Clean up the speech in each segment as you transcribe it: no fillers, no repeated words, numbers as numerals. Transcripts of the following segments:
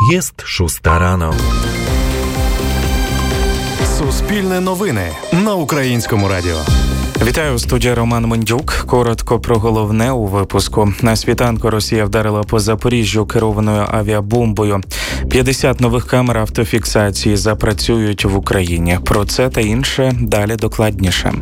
Jest 6 рано. Суспільне новини на Українському радіо. Вітаю, студія Роман Мендюк. Коротко про головне у випуску. На світанку Росія вдарила по Запоріжжю керованою авіабомбою. 50 нових камер автофіксації запрацюють в Україні. Про це та інше далі докладніше.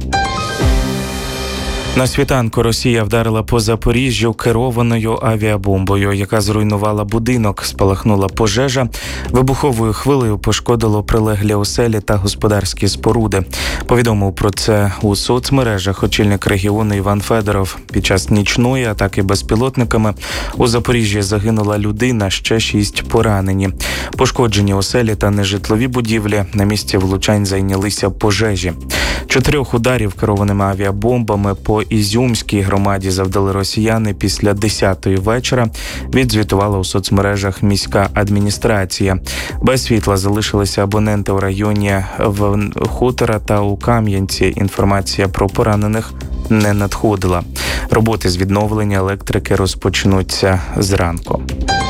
На світанку Росія вдарила по Запоріжжю керованою авіабомбою, яка зруйнувала будинок, спалахнула пожежа. Вибуховою хвилею пошкодило прилеглі оселі та господарські споруди. Повідомив про це у соцмережах очільник регіону Іван Федоров. Під час нічної атаки безпілотниками у Запоріжжі загинула людина, ще 6 поранені. Пошкоджені оселі та нежитлові будівлі. На місці влучань зайнялися пожежі. 4 ударів керованими авіабомбами по Ізюмській громаді завдали росіяни після 10-ї вечора, відзвітувала у соцмережах міська адміністрація. Без світла залишилися абоненти у районі Хутора та у Кам'янці. Інформація про поранених не надходила. Роботи з відновлення електрики розпочнуться зранку.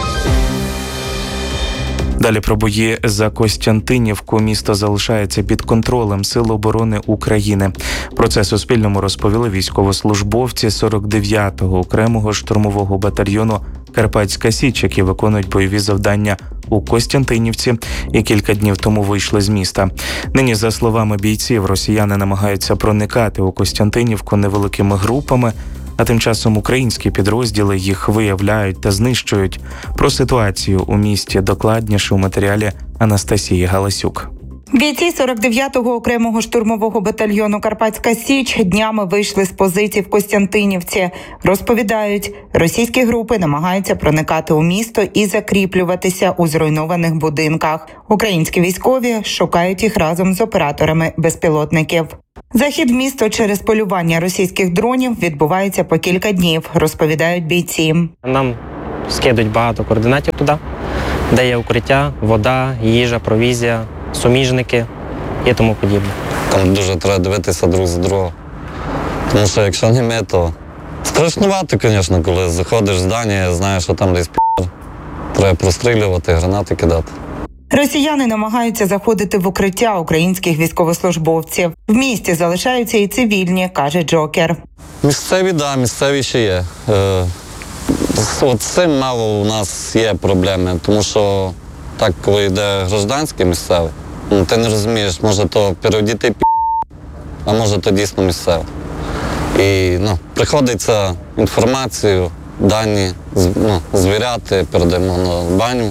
Далі про бої за Костянтинівку. Місто залишається під контролем Сил оборони України. Про це Суспільному розповіли військовослужбовці 49-го окремого штурмового батальйону «Карпатська Січ», які виконують бойові завдання у Костянтинівці і кілька днів тому вийшли з міста. Нині, за словами бійців, росіяни намагаються проникати у Костянтинівку невеликими групами, а тим часом українські підрозділи їх виявляють та знищують. Про ситуацію у місті докладніше у матеріалі Анастасії Галасюк. Бійці 49-го окремого штурмового батальйону «Карпатська Січ» днями вийшли з позицій в Костянтинівці. Розповідають, російські групи намагаються проникати у місто і закріплюватися у зруйнованих будинках. Українські військові шукають їх разом з операторами безпілотників. Захід в місто через полювання російських дронів відбувається по кілька днів, розповідають бійці. Нам скидуть багато координатів туди, де є укриття, вода, їжа, провізія, суміжники і тому подібне. Там дуже треба дивитися друг за другом. Тому що якщо не ми, то страшнувато, звісно, коли заходиш в здання, знаєш, що там десь треба прострілювати, гранати кидати. Росіяни намагаються заходити в укриття українських військовослужбовців. В місті залишаються і цивільні, каже Джокер. Місцеві ще є. От з цим мало у нас є проблеми, тому що так, коли йде гражданське місцеве, ти не розумієш, може то переодіти а може то дійсно місцеве. І приходиться інформацію, дані звіряти, передаємо на баню.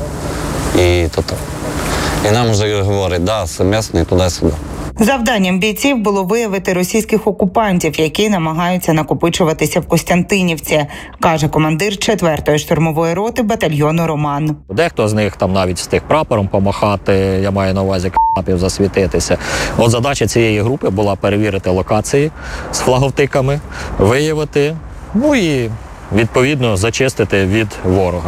І нам вже говорять, це місний, туди-сюди. Завданням бійців було виявити російських окупантів, які намагаються накопичуватися в Костянтинівці, каже командир 4-ї штурмової роти батальйону Роман. Дехто з них там навіть встиг прапором помахати, я маю на увазі капів засвітитися. От задача цієї групи була перевірити локації з флаговтиками, виявити, і відповідно зачистити від ворога.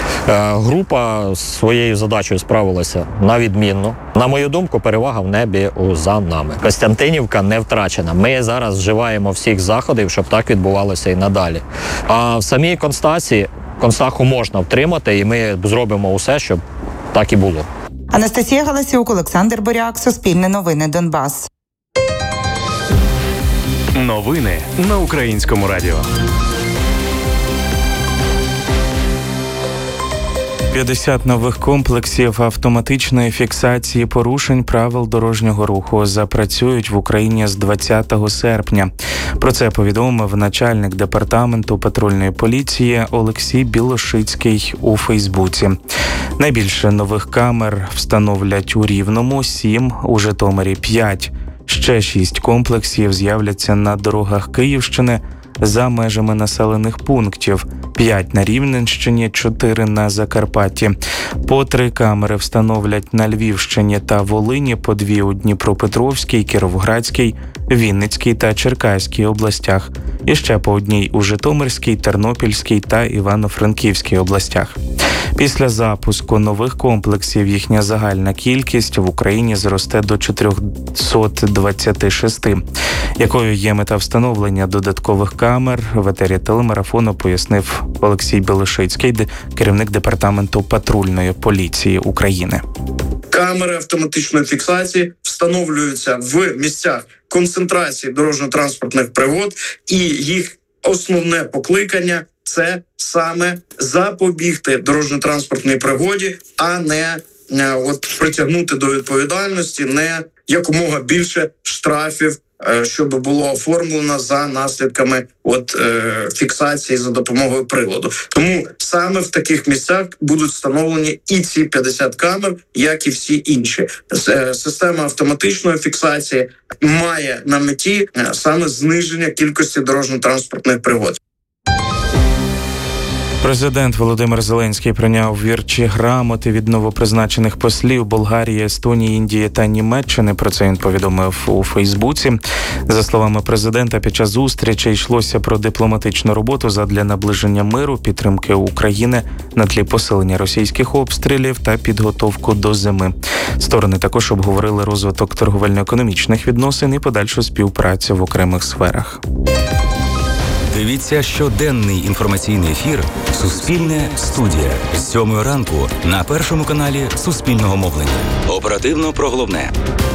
Група своєю задачею справилася на відмінно. На мою думку, перевага в небі за нами. Костянтинівка не втрачена. Ми зараз вживаємо всіх заходів, щоб так відбувалося і надалі. А в самій Констаху можна втримати, і ми зробимо усе, щоб так і було. Анастасія Галасюк, Олександр Боряк, Суспільне новини, Донбас. Новини на Українському радіо. 50 нових комплексів автоматичної фіксації порушень правил дорожнього руху запрацюють в Україні з 20 серпня. Про це повідомив начальник департаменту патрульної поліції Олексій Білошицький у Фейсбуці. Найбільше нових камер встановлять у Рівному, 7, у Житомирі 5. Ще 6 комплексів з'являться на дорогах Київщини за межами населених пунктів. 5 на Рівненщині, 4 на Закарпатті. По 3 камери встановлять на Львівщині та Волині, по 2 у Дніпропетровській, Кіровоградській, Вінницькій та Черкаській областях. І ще по 1 у Житомирській, Тернопільській та Івано-Франківській областях. Після запуску нових комплексів їхня загальна кількість в Україні зросте до 426. Якою є мета встановлення додаткових камер, в етері телемарафону пояснив Олексій Білошицький, керівник департаменту патрульної поліції України. Камери автоматичної фіксації встановлюються в місцях концентрації дорожньо-транспортних пригод, і їх основне покликання – це саме запобігти дорожньо-транспортній пригоді, а не притягнути до відповідальності, не якомога більше штрафів, щоб було оформлено за наслідками фіксації за допомогою приладу. Тому саме в таких місцях будуть встановлені і ці 50 камер, як і всі інші. Система автоматичної фіксації має на меті саме зниження кількості дорожньо-транспортних пригод. Президент Володимир Зеленський прийняв вірчі грамоти від новопризначених послів Болгарії, Естонії, Індії та Німеччини. Про це він повідомив у Фейсбуці. За словами президента, під час зустрічі йшлося про дипломатичну роботу задля наближення миру, підтримки України на тлі посилення російських обстрілів та підготовку до зими. Сторони також обговорили розвиток торговельно-економічних відносин і подальшу співпрацю в окремих сферах. Дивіться щоденний інформаційний ефір «Суспільне студія» з 7 ранку на Першому каналі Суспільного мовлення. Оперативно про головне.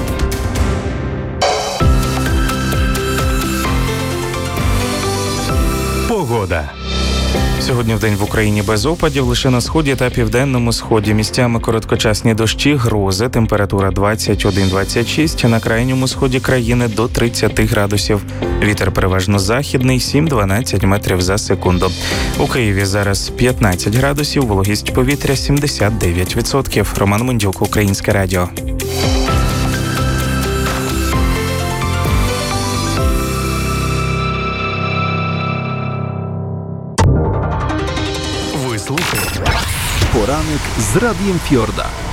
Погода. Сьогодні вдень в Україні без опадів, лише на сході та південному сході. Місцями короткочасні дощі, грози, температура 21-26, на крайньому сході країни до 30 градусів. Вітер переважно західний, 7-12 метрів за секунду. У Києві зараз 15 градусів, вологість повітря 79%. Роман Мундюк, Українське радіо. Ви слухаєте Поранок з Радієм Фьорда.